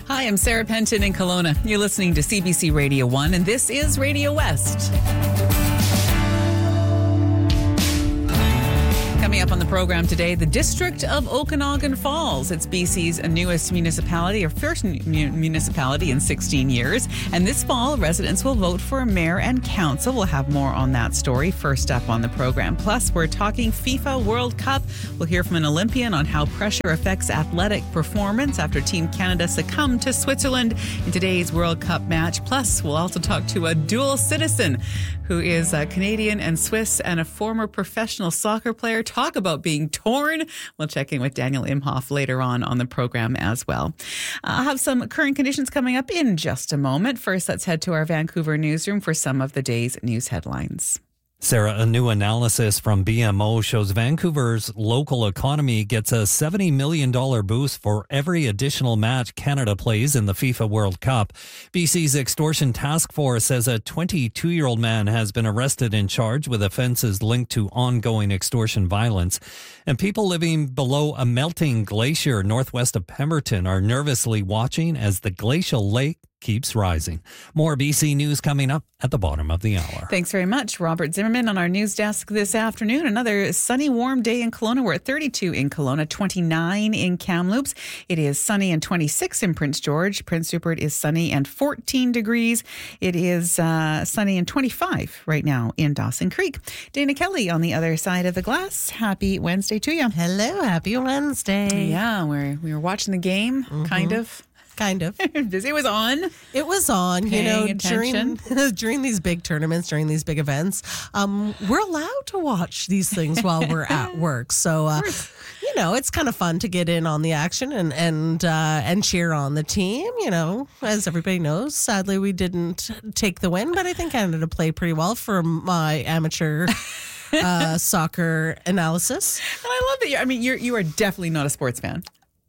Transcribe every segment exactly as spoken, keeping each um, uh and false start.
Hi, I'm Sarah Penton in Kelowna. You're listening to C B C Radio one, and this is Radio West. Coming up on the program today, the District of Okanagan Falls. It's B C's newest municipality, or first municipality in sixteen years. And this fall, residents will vote for a mayor and council. We'll have more on that story first up on the program. Plus, we're talking FIFA World Cup. We'll hear from an Olympian on how pressure affects athletic performance after Team Canada succumbed to Switzerland in today's World Cup match. Plus, we'll also talk to a dual citizen who is a Canadian and Swiss and a former professional soccer player. Talk about being torn. We'll check in with Daniel Imhoff later on on the program as well. I'll have some current conditions coming up in just a moment. First, let's head to our Vancouver newsroom for some of the day's news headlines. Sarah, a new analysis from B M O shows Vancouver's local economy gets a seventy million dollars boost for every additional match Canada plays in the FIFA World Cup. B C's Extortion Task Force says a twenty-two-year-old man has been arrested and charged with offenses linked to ongoing extortion violence. And people living below a melting glacier northwest of Pemberton are nervously watching as the glacial lake keeps rising. More B C News coming up at the bottom of the hour. Thanks very much, Robert Zimmerman, on our news desk this afternoon. Another sunny, warm day in Kelowna. We're at thirty-two in Kelowna, twenty-nine in Kamloops. It is sunny and twenty-six in Prince George. Prince Rupert is sunny and fourteen degrees. It is uh, sunny and twenty-five right now in Dawson Creek. Dana Kelly on the other side of the glass. Happy Wednesday to you. Hello, happy Wednesday. Yeah, we're, we were watching the game, mm-hmm. kind of. Kind of. It was on. It was on. Paying you know, attention. during during these big tournaments, during these big events, um, we're allowed to watch these things while we're at work. So, uh, you know, it's kind of fun to get in on the action and and uh, and cheer on the team. You know, as everybody knows, sadly we didn't take the win, but I think Canada played pretty well for my amateur uh, soccer analysis. And I love that. You, I mean, you're you are definitely not a sports fan.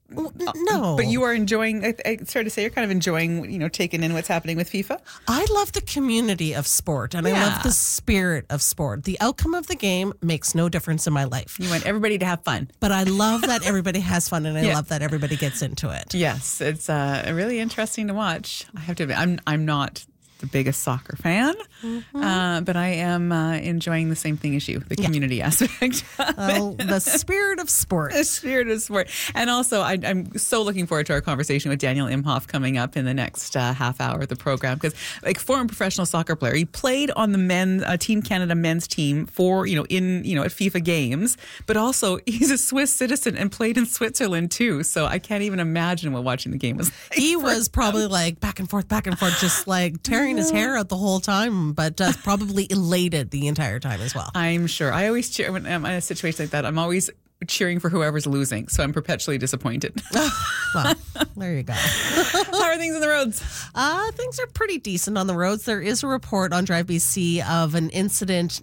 No. But you are enjoying, I, I started to say, you're kind of enjoying, you know, taking in what's happening with FIFA. I love the community of sport and yeah. I love the spirit of sport. The outcome of the game makes no difference in my life. You want everybody to have fun. But I love that everybody has fun and I yeah. love that everybody gets into it. Yes, it's uh, really interesting to watch. I have to admit, I'm, I'm not the biggest soccer fan, mm-hmm. uh, but I am uh, enjoying the same thing as you, the yeah. community aspect. Oh, the spirit of sport. The spirit of sport. And also, I, I'm so looking forward to our conversation with Daniel Imhoff coming up in the next uh, half hour of the program, because like former professional soccer player, he played on the men, uh, Team Canada men's team for, you know, in, you know, at FIFA games, but also he's a Swiss citizen and played in Switzerland too. So I can't even imagine what watching the game was like. He was probably him. like back and forth, back and forth, just like tearing his hair out the whole time, but uh, probably elated the entire time as well. I'm sure. I always cheer when I'm in a situation like that. I'm always cheering for whoever's losing, so I'm perpetually disappointed. Well, there you go. How are things on the roads? Uh, things are pretty decent on the roads. There is a report on Drive B C of an incident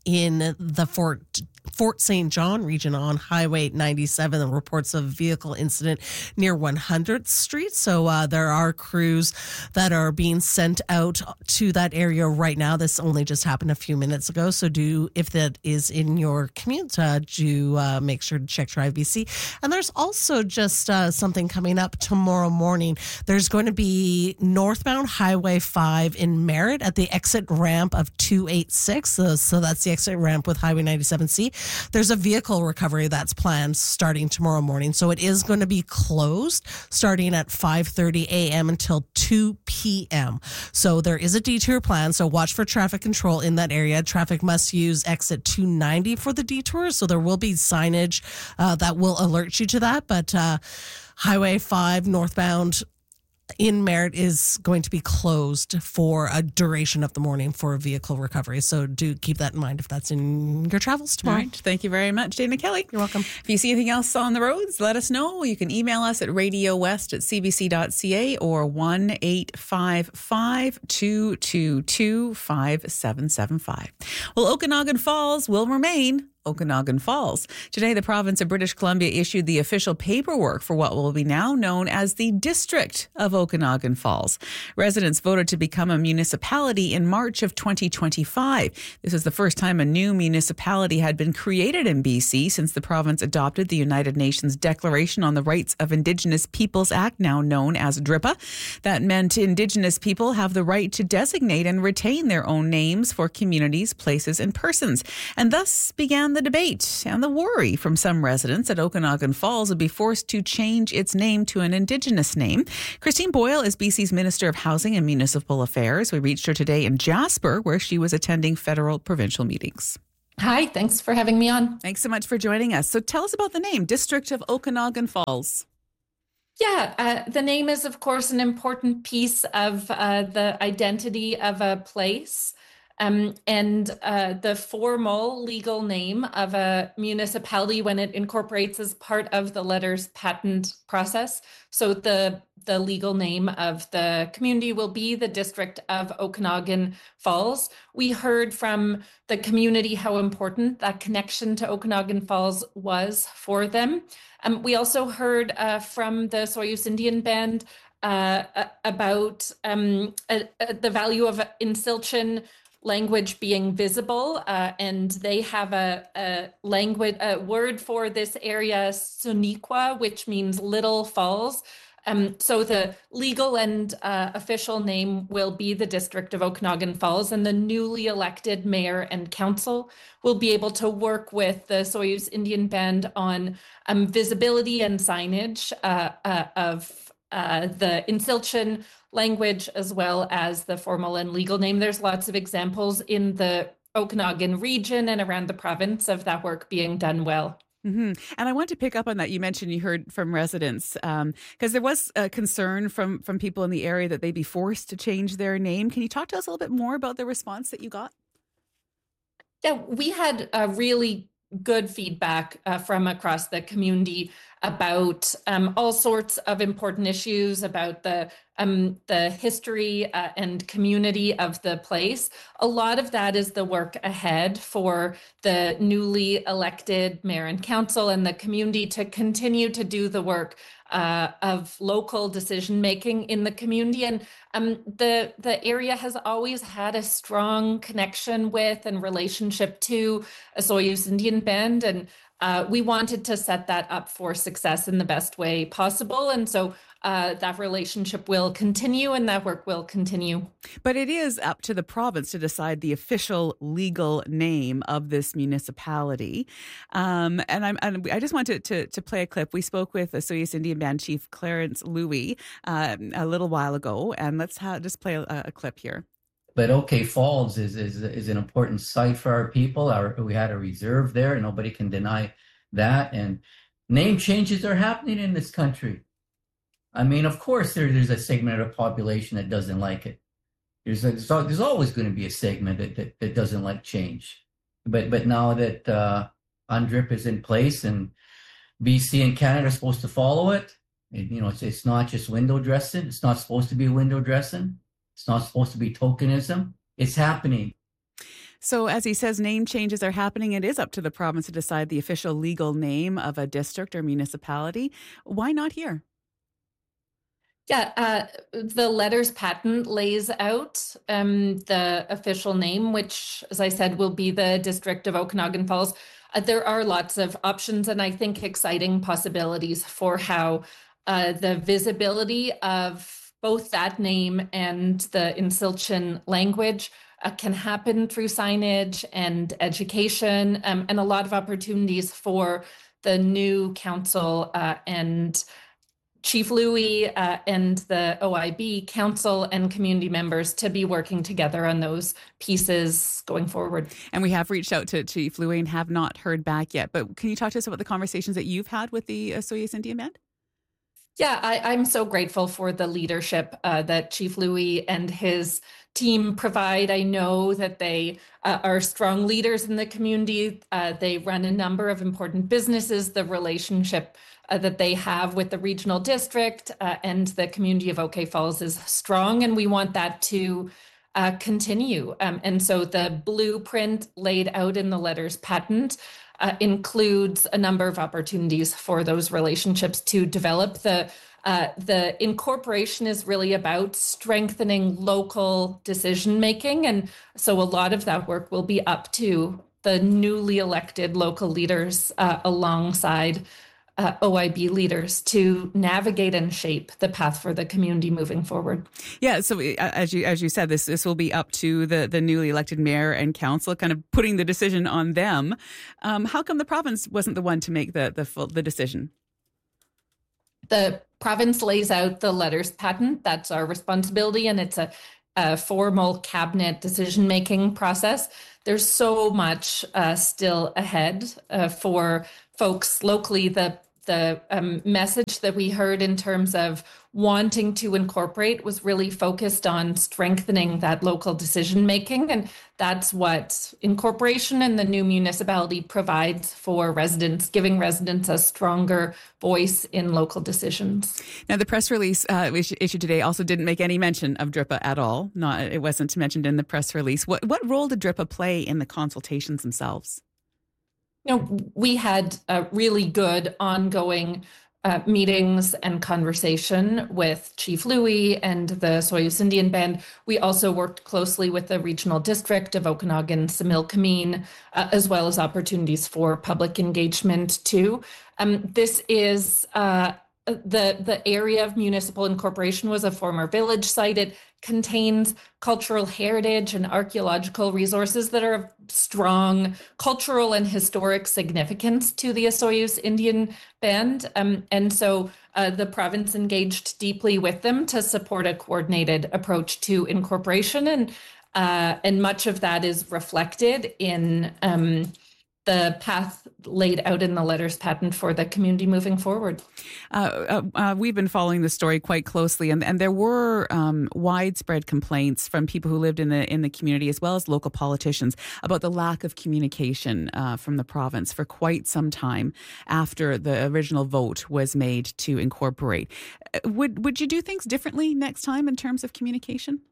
in the Fort Fort Saint John region on Highway ninety-seven. The reports of a vehicle incident near one hundredth Street. So uh, there are crews that are being sent out to that area right now. This only just happened a few minutes ago. So do, if that is in your commute, uh, do uh, make sure to check Drive B C. And there's also just uh, something coming up tomorrow morning. There's going to be northbound Highway five in Merritt at the exit ramp of two eighty-six. So, so that's the exit ramp with Highway ninety-seven C. There's a vehicle recovery that's planned starting tomorrow morning. So it is going to be closed starting at five thirty a.m. until two p.m. So there is a detour plan. So watch for traffic control in that area. Traffic must use exit two ninety for the detour. So there will be signage uh, that will alert you to that. But uh, Highway five northbound in Merritt is going to be closed for a duration of the morning for vehicle recovery. So do keep that in mind if that's in your travels tomorrow. All right. Thank you very much, Dana Kelly. You're welcome. If you see anything else on the roads, let us know. You can email us at radio west at c b c dot c a or one eight five five, two two two, five seven seven five. Well, Okanagan Falls will remain Okanagan Falls. Today, the province of British Columbia issued the official paperwork for what will be now known as the District of Okanagan Falls. Residents voted to become a municipality in March of twenty twenty-five. This is the first time a new municipality had been created in B C since the province adopted the United Nations Declaration on the Rights of Indigenous Peoples Act, now known as D R I P A. That meant Indigenous people have the right to designate and retain their own names for communities, places, and persons. And thus began the debate and the worry from some residents that Okanagan Falls would be forced to change its name to an Indigenous name. Christine Boyle is B C's Minister of Housing and Municipal Affairs. We reached her today in Jasper, where she was attending federal provincial meetings. Hi, thanks for having me on. Thanks so much for joining us. So tell us about the name, District of Okanagan Falls. Yeah, uh, the name is, of course, an important piece of uh, the identity of a place. Um, and uh, the formal legal name of a municipality when it incorporates as part of the letters patent process. So the, the legal name of the community will be the District of Okanagan Falls. We heard from the community how important that connection to Okanagan Falls was for them. Um, we also heard uh, from the Soyuz Indian Band uh, about um, uh, uh, the value of Insilchin language being visible, uh, and they have a, a language a word for this area, Suniqua, which means little falls. Um, so the legal and uh, official name will be the District of Okanagan Falls, and the newly elected mayor and council will be able to work with the Soyuz Indian Band on um, visibility and signage uh, uh, of uh, the Insilchin language, as well as the formal and legal name. There's lots of examples in the Okanagan region and around the province of that work being done well. Mm-hmm. And I want to pick up on that. You mentioned you heard from residents because um, there was a concern from from people in the area that they'd be forced to change their name. Can you talk to us a little bit more about the response that you got? Yeah, we had a really good feedback uh, from across the community about um, all sorts of important issues, about the um, the history uh, and community of the place. A lot of that is the work ahead for the newly elected mayor and council and the community to continue to do the work uh, of local decision making in the community. And um, the the area has always had a strong connection with and relationship to a Soyuz Indian Band, and uh, we wanted to set that up for success in the best way possible. And so uh, that relationship will continue and that work will continue. But it is up to the province to decide the official legal name of this municipality. Um, and, I'm, and I just wanted to, to play a clip. We spoke with the Soyuz Indian Band Chief Clarence Louie uh, a little while ago, and let's ha- just play a, a clip here. But OK Falls is, is is an important site for our people. Our, we had a reserve there. Nobody can deny that. And name changes are happening in this country. I mean, of course, there, there's a segment of the population that doesn't like it. There's a, there's always going to be a segment that, that, that doesn't like change. But but now that uh, U N D R I P is in place and B C and Canada are supposed to follow it, it you know, it's, it's not just window dressing. It's not supposed to be window dressing. It's not supposed to be tokenism. It's happening. So as he says, name changes are happening. It is up to the province to decide the official legal name of a district or municipality. Why not here? Yeah, uh, the letters patent lays out um, the official name, which, as I said, will be the District of Okanagan Falls. Uh, there are lots of options and I think exciting possibilities for how uh, the visibility of both that name and the Insilchin language uh, can happen through signage and education, um, and a lot of opportunities for the new council uh, and Chief Louie uh, and the O I B council and community members to be working together on those pieces going forward. And we have reached out to Chief Louie and have not heard back yet. But can you talk to us about the conversations that you've had with the uh, Soyuz Indian Band? Yeah, I, I'm so grateful for the leadership uh, that Chief Louie and his team provide. I know that they uh, are strong leaders in the community. Uh, they run a number of important businesses. The relationship uh, that they have with the regional district uh, and the community of OK Falls is strong, and we want that to uh, continue. Um, and so the blueprint laid out in the letters patent uh, includes a number of opportunities for those relationships to develop. The Uh, the incorporation is really about strengthening local decision making. And so a lot of that work will be up to the newly elected local leaders uh, alongside uh, O I B leaders to navigate and shape the path for the community moving forward. Yeah, so uh, as you as you said, this this will be up to the, the newly elected mayor and council, kind of putting the decision on them. Um, how come the province wasn't the one to make the the full, the decision? The province lays out the letters patent. That's our responsibility, and it's a, a formal cabinet decision-making process. There's so much uh, still ahead uh, for folks locally. The the um, message that we heard in terms of wanting to incorporate was really focused on strengthening that local decision making. And that's what incorporation and the new municipality provides for residents, giving residents a stronger voice in local decisions. Now, the press release uh, issued today also didn't make any mention of D R I P A at all. Not, it wasn't mentioned in the press release. What, what role did D R I P A play in the consultations themselves? You know, we had a really good ongoing uh, meetings and conversation with Chief Louis and the Soyuz Indian Band. We also worked closely with the regional district of Okanagan, Similkameen, uh, as well as opportunities for public engagement too. Um, this is uh, the the area of municipal incorporation was a former village site. It contains cultural heritage and archaeological resources that are of strong cultural and historic significance to the Soyuz Indian Band. Um, and so uh, the province engaged deeply with them to support a coordinated approach to incorporation. And, uh, and much of that is reflected in um, the path laid out in the letters patent for the community moving forward. Uh, uh, uh, we've been following the story quite closely, and, and there were um, widespread complaints from people who lived in the in the community as well as local politicians about the lack of communication uh, from the province for quite some time after the original vote was made to incorporate. Would would you do things differently next time in terms of communication?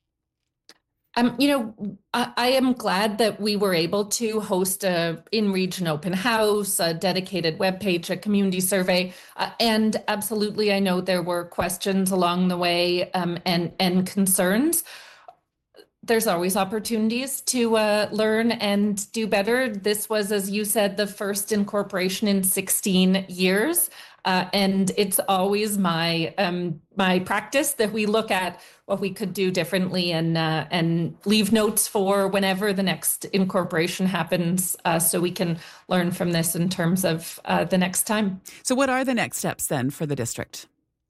Um, you know, I, I am glad that we were able to host a in-region open house, a dedicated webpage, a community survey, uh, and absolutely, I know there were questions along the way um, and and concerns. There's always opportunities to uh, learn and do better. This was, as you said, the first incorporation in sixteen years. Uh, and it's always my um, my practice that we look at what we could do differently and uh, and leave notes for whenever the next incorporation happens, uh, so we can learn from this in terms of uh, the next time. So, what are the next steps then for the district?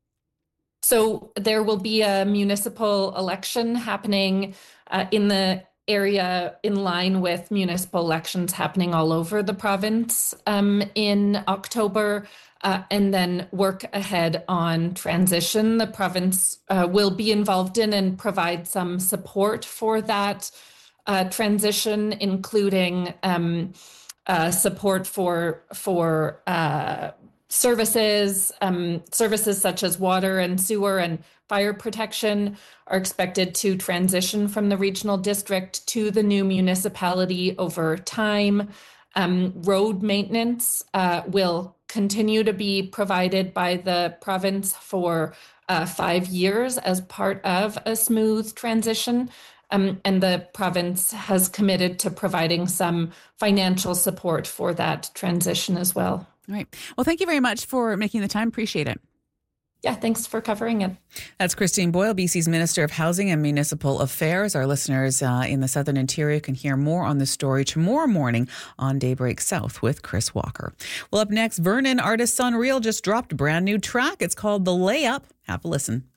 So there will be a municipal election happening uh, in the area in line with municipal elections happening all over the province um, in October. Uh, and then work ahead on transition. The province uh, will be involved in and provide some support for that uh, transition, including um, uh, support for for uh, services. Um, services such as water and sewer and fire protection are expected to transition from the regional district to the new municipality over time. Um, road maintenance uh, will continue to be provided by the province for uh, five years as part of a smooth transition. Um, and the province has committed to providing some financial support for that transition as well. All right. Well, thank you very much for making the time. Appreciate it. Yeah, thanks for covering it. That's Christine Boyle, B C's Minister of Housing and Municipal Affairs. Our listeners uh, in the Southern Interior can hear more on this story tomorrow morning on Daybreak South with Chris Walker. Well, up next, Vernon artists Unreal just dropped a brand new track. It's called The Layup. Have a listen.